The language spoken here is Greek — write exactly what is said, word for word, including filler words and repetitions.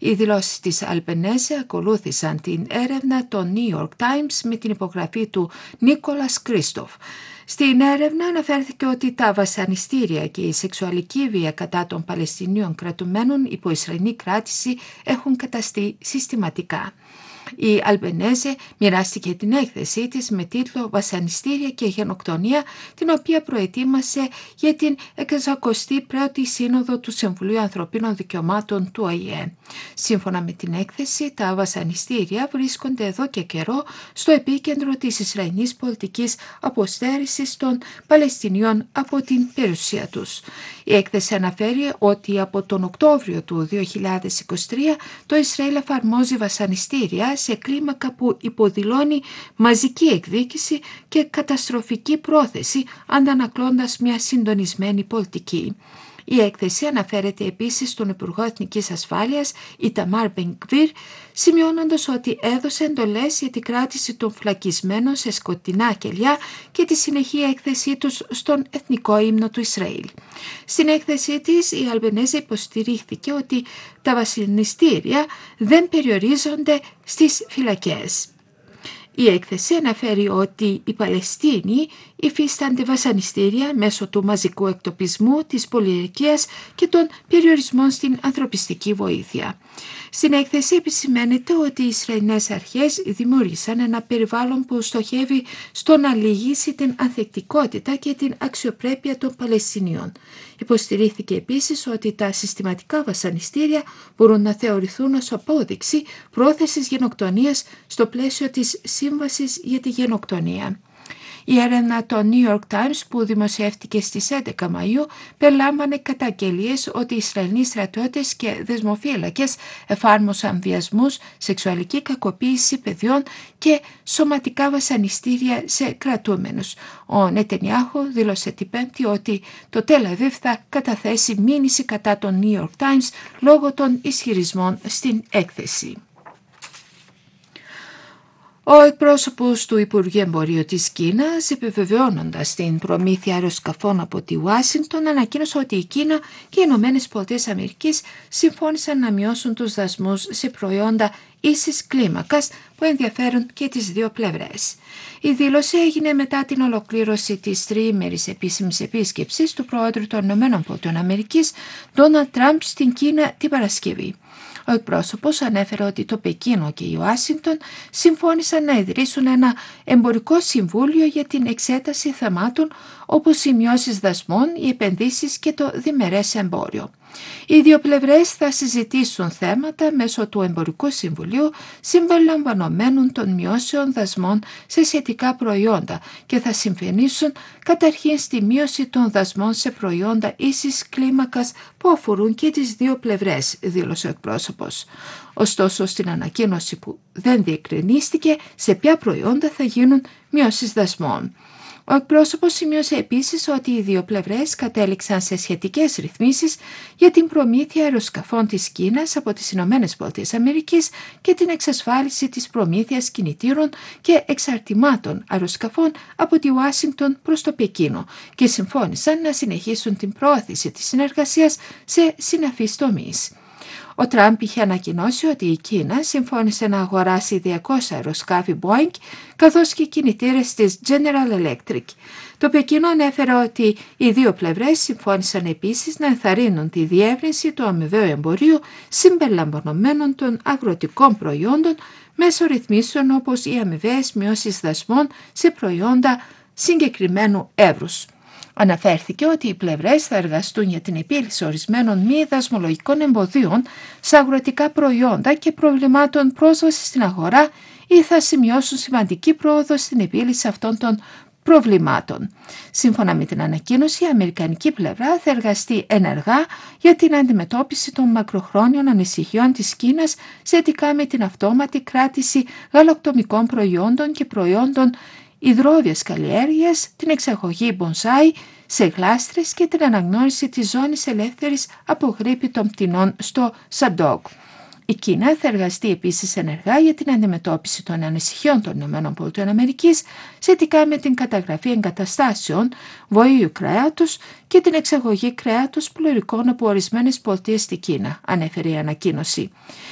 Οι δηλώσεις της Αλμπενέζε ακολούθησαν την έρευνα των New York Times με την υπογραφή του Νίκολας Κρίστοφ. Στην έρευνα αναφέρθηκε ότι τα βασανιστήρια και η σεξουαλική βία κατά των Παλαιστινίων κρατουμένων υπό Ισραηλινή κράτηση έχουν καταστεί συστηματικά. Η Αλμπενέζε μοιράστηκε την έκθεσή της με τίτλο «Βασανιστήρια και γενοκτονία», την οποία προετοίμασε για την εξακοστή πρώτη Σύνοδο του Συμβουλίου Ανθρωπίνων Δικαιωμάτων του Ο Η Ε. Σύμφωνα με την έκθεση, τα βασανιστήρια βρίσκονται εδώ και καιρό στο επίκεντρο της Ισραηλινής πολιτικής αποστέρησης των Παλαιστινίων από την περιουσία τους. Η έκθεση αναφέρει ότι από τον Οκτώβριο του δύο χιλιάδες είκοσι τρία το Ισραήλ εφαρμόζει βασανιστήρια σε κλίμακα που υποδηλώνει μαζική εκδίκηση και καταστροφική πρόθεση, αντανακλώντας μια συντονισμένη πολιτική. Η έκθεση αναφέρεται επίσης στον Υπουργό Εθνικής Ασφάλειας Ιταμάρ Μπεν-Γκβίρ, σημειώνοντας ότι έδωσε εντολές για την κράτηση των φυλακισμένων σε σκοτεινά κελιά και τη συνεχή έκθεσή τους στον εθνικό ύμνο του Ισραήλ. Στην έκθεσή της, η Αλμπενέζε υποστηρίχθηκε ότι τα βασανιστήρια δεν περιορίζονται στις φυλακές. Η έκθεση αναφέρει ότι οι Παλαιστίνοι υφίστανται βασανιστήρια μέσω του μαζικού εκτοπισμού, της πολυεργίας και των περιορισμών στην ανθρωπιστική βοήθεια. Στην έκθεση επισημαίνεται ότι οι Ισραηλινές αρχές δημιούργησαν ένα περιβάλλον που στοχεύει στο να λυγίσει την ανθεκτικότητα και την αξιοπρέπεια των Παλαιστινίων. Υποστηρίχθηκε επίσης ότι τα συστηματικά βασανιστήρια μπορούν να θεωρηθούν ως απόδειξη πρόθεσης γενοκτονίας στο πλαίσιο της Σύμβασης για τη Γενοκτονία. Η έρευνα των New York Times που δημοσιεύτηκε στις έντεκα Μαΐου περιλάμβανε καταγγελίες ότι οι Ισραηλοί στρατιώτες και δεσμοφύλακες εφάρμοσαν βιασμούς, σεξουαλική κακοποίηση παιδιών και σωματικά βασανιστήρια σε κρατούμενους. Ο Νετανιάχου δήλωσε την Πέμπτη ότι το Τελ Αβίβ θα καταθέσει μήνυση κατά των New York Times λόγω των ισχυρισμών στην έκθεση. Ο εκπρόσωπος του Υπουργείου Εμπορίου της Κίνας, επιβεβαιώνοντας την προμήθεια αεροσκαφών από τη Ουάσιγκτον, ανακοίνωσε ότι η Κίνα και οι Ηνωμένες Πολιτείες Αμερικής συμφώνησαν να μειώσουν τους δασμούς σε προϊόντα ίσης κλίμακας που ενδιαφέρουν και τις δύο πλευρές. Η δήλωση έγινε μετά την ολοκλήρωση της τριήμερης επίσημης επίσκεψης του Πρόεδρου των Ηνωμένων Πολιτειών Αμερικής, Ντόναλντ Τραμπ, στην Κίνα την Παρασκευή. Ο εκπρόσωπος ανέφερε ότι το Πεκίνο και η Ουάσιγκτον συμφώνησαν να ιδρύσουν ένα εμπορικό συμβούλιο για την εξέταση θεμάτων όπως οι μειώσεις δασμών, οι επενδύσεις και το διμερές εμπόριο. Οι δύο πλευρές θα συζητήσουν θέματα μέσω του Εμπορικού Συμβουλίου συμπεριλαμβανομένων των μειώσεων δασμών σε σχετικά προϊόντα και θα συμφωνήσουν καταρχήν στη μείωση των δασμών σε προϊόντα ίσης κλίμακας που αφορούν και τις δύο πλευρές, δήλωσε ο εκπρόσωπος. Ωστόσο, στην ανακοίνωση που δεν διευκρινίστηκε σε ποια προϊόντα θα γίνουν μειώσεις δασμών. Ο εκπρόσωπος σημείωσε επίσης ότι οι δύο πλευρές κατέληξαν σε σχετικές ρυθμίσεις για την προμήθεια αεροσκαφών της Κίνας από τις Ηνωμένες Πολιτείες Αμερικής και την εξασφάλιση της προμήθειας κινητήρων και εξαρτημάτων αεροσκαφών από τη Ουάσιγκτον προς το Πεκίνο και συμφώνησαν να συνεχίσουν την προώθηση της συνεργασίας σε συναφείς τομείς. Ο Τραμπ είχε ανακοινώσει ότι η Κίνα συμφώνησε να αγοράσει διακόσια αεροσκάφη Boeing καθώς και κινητήρες της General Electric. Το Πεκίνο ανέφερε ότι οι δύο πλευρές συμφώνησαν επίσης να ενθαρρύνουν τη διεύρυνση του αμοιβαίου εμπορίου συμπεριλαμβανομένων των αγροτικών προϊόντων μέσω ρυθμίσεων όπως οι αμοιβαίες μειώσεις δασμών σε προϊόντα συγκεκριμένου εύρους. Αναφέρθηκε ότι οι πλευρές θα εργαστούν για την επίλυση ορισμένων μη δασμολογικών εμποδίων σε αγροτικά προϊόντα και προβλημάτων πρόσβασης στην αγορά ή θα σημειώσουν σημαντική πρόοδο στην επίλυση αυτών των προβλημάτων. Σύμφωνα με την ανακοίνωση, η αμερικανική πλευρά θα εργαστεί ενεργά για την αντιμετώπιση των μακροχρόνιων ανησυχιών της Κίνας σχετικά με την αυτόματη κράτηση γαλακτομικών προϊόντων και προϊόντων υδρόβιας καλλιέργειας, την εξαγωγή μπονσάι σε γλάστρες και την αναγνώριση της ζώνης ελεύθερης από γρίπη των πτηνών στο Σαντόγκ. Η Κίνα θα εργαστεί επίσης ενεργά για την αντιμετώπιση των ανησυχιών των ΗΠΑ σχετικά με την καταγραφή εγκαταστάσεων βοήου κρέατος και την εξαγωγή κρέατος πληρικών από ορισμένες πολιτείες στη Κίνα, ανέφερε η ανακοίνωση.